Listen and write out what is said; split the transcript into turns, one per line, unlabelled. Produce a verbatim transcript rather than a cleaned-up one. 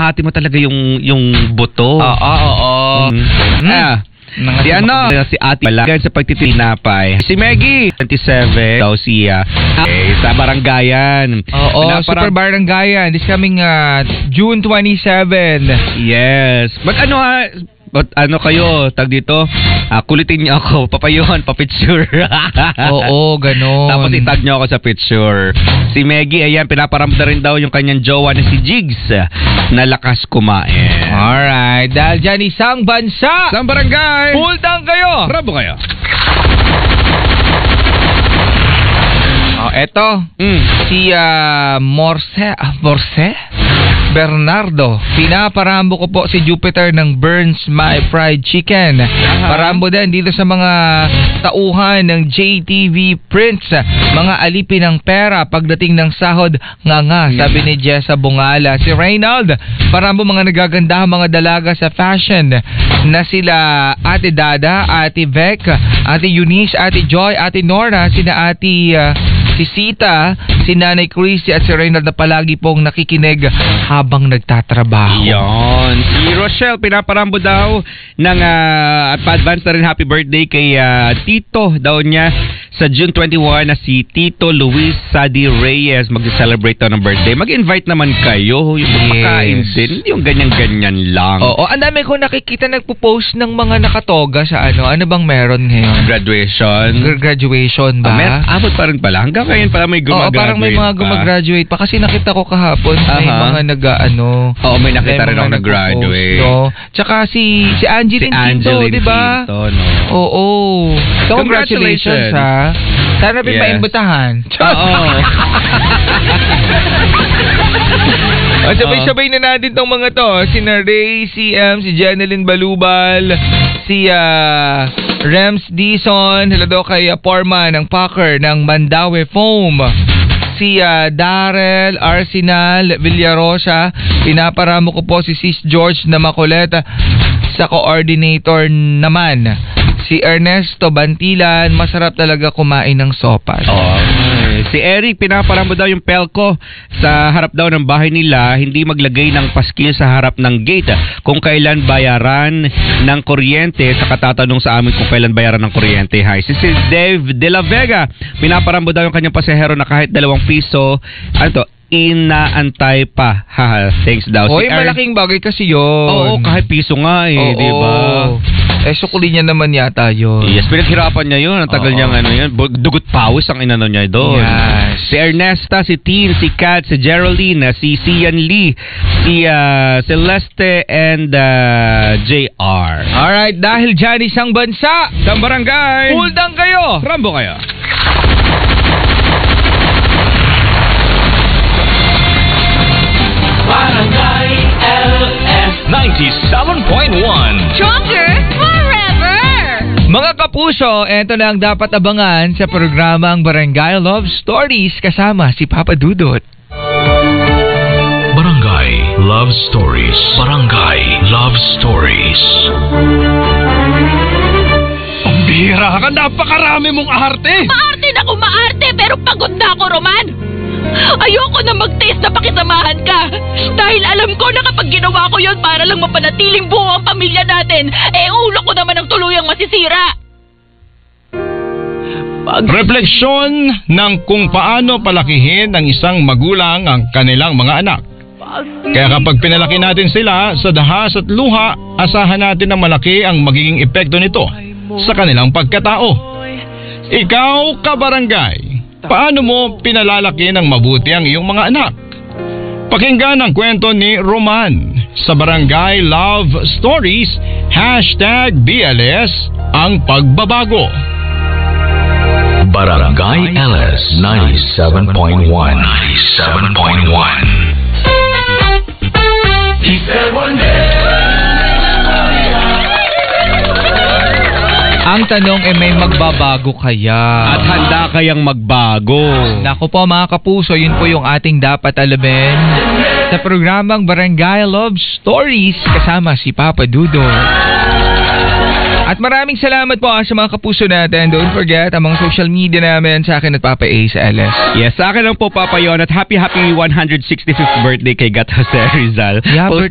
hinahati mo talaga yung yung buto.
Oo, oo, oo.
Mm. Ah.
Mga
Si ano, si Ate Bala sa pagtitinapay. Si Maggie, twenty-seven, daw siya. Okay, sa Barangayan.
Oo, Super Barangayan. This coming uh, June twenty-seventh.
Yes. But ano ha, but ano kayo, tag dito, ah, kulitin niyo ako, papayuhan, papicture.
Oo, ganon.
Tapos itag niyo ako sa picture. Si Maggie, ayan, pinaparamdam rin daw yung kanyang jowa na si Jigs na lakas kumain.
Alright, dahil dyan isang bansa,
Isang barangay,
puldang kayo.
Rabo kayo.
Oh, eto,
Mm.
si uh, Morse, ah, Morse? Bernardo. Pinaparambo ko po si Jupiter ng Burns My Fried Chicken.
Aha.
Parambo din dito sa mga tauhan ng J T V Prince. Mga alipin ng pera pagdating ng sahod nga nga, sabi ni Jessa Bungala. Si Reynald, parambo mga nagaganda mga dalaga sa fashion na sila Ate Dada, Ate Vec, Ate Eunice, Ate Joy, Ate Nora, sina Ate uh, si Sita, si Nanay Christy at si Reynald na palagi pong nakikinig habang nagtatrabaho.
Yon. Si Rochelle, pinaparambo daw ng uh, at pa-advance na rin happy birthday kay uh, Tito daw niya sa June twenty-first na si Tito Luis Sadi Reyes. Mag-celebrate daw ng birthday. Mag-invite naman kayo. Yung pagkain
Yes.
din. Hindi yung ganyan-ganyan lang.
Oo, ang dami ko nakikita nagpo-post ng mga nakatoga sa ano. Ano bang meron ngayon?
Graduation.
Gra- Graduation ba?
Ah, mer- abot pa rin pala. Hanggang ngayon pala may
Oo,
gumagraduate
parang may mga
pa.
gumagraduate pa. Kasi nakita ko kahapon may
Aha.
mga nag-ano.
Oo, may nakita rin
mga
ako nag-graduate.
nagpo-post, No? Tsaka si, si Angeline,
Si Angeline
Quinto, di ba?
Quinto, no?
Oo. So, congratulations,
Congratulations.
ha. Sana rin
Yes.
maimbitahan.
Oo.
O, sabay-sabay na natin tong mga to. Si Ray, si M, si Jeneline Balubal, si uh, Rems Dison, hello daw kay uh, Porma ng Packer ng Mandaue Foam. Si uh, Darrell Arsenal Villarosa, pinaparamo ko po si Sis George na makuleta sa coordinator naman. Si Ernesto Bantilan, masarap talaga kumain ng sopas.
Oh, si Eric, pinaparambo daw yung pelko sa harap daw ng bahay nila, hindi maglagay ng paskil sa harap ng gate kung kailan bayaran ng kuryente. Sa katatanong sa amin kung kailan bayaran ng kuryente. Hi, si, si Dave De La Vega, pinaparambo daw yung kanyang pasahero na kahit dalawang piso, ano to, inaantay pa. Haha, thanks daw.
Hoy,
si Er-
malaking bagay kasi yun.
Oo, kahit piso nga eh,
Oo.
di ba?
Eh, sukuli niya naman yata yun.
Yes, pinaghirapan niya yun. Ang tagal
Oo.
niyang ano yun. Bu- Dugot pawis ang inano niya doon.
Yes.
Si Ernesta, si Teen, si Kat, si Geraldine, si Sian Lee, si uh, Celeste, and uh, J R.
Alright, dahil dyan isang bansa,
Sa barangay,
puldang kayo!
Rambo kayo.
Barangay L S ninety-seven point one.
Stronger forever!
Mga kapuso, eto na ang dapat abangan sa programang Barangay Love Stories kasama si Papa Dudut.
Barangay Love Stories. Barangay Love Stories.
Pambira ka, napakarami mong arte!
Maarte na kung maarte, pero pagod na ako, Roman! Ayoko na mag-taste na pakisamahan ka. Dahil alam ko na kapag ginawa ko yon para lang mapanatiling buo ang pamilya natin, eh ulo ko naman ang tuluyang masisira.
Refleksyon ng kung paano palakihin ng isang magulang ang kanilang mga anak. Kaya kapag pinalaki natin sila sa dahas at luha, asahan natin na malaki ang magiging epekto nito sa kanilang pagkatao. Ikaw, kabarangay, paano mo pinalalaki ng mabuti ang iyong mga anak? Pakinggan ang kwento ni Roman sa Barangay Love Stories, hashtag B L S ang pagbabago.
Barangay L S ninety-seven point one. ninety-seven point one. He said one day.
Ang tanong ay may magbabago kaya?
At handa kayang magbago.
Naku po mga kapuso, yun po yung ating dapat alamin sa programang Barangay Love Stories kasama si Papa Dudut. At maraming salamat po sa mga kapuso natin. Don't forget ang mga social media namin sa akin at Papa A sa L S.
Yes, sa akin lang po, Papa Yon, at happy happy one hundred sixty-fifth birthday kay Gat Jose Rizal.
Yeah,
Post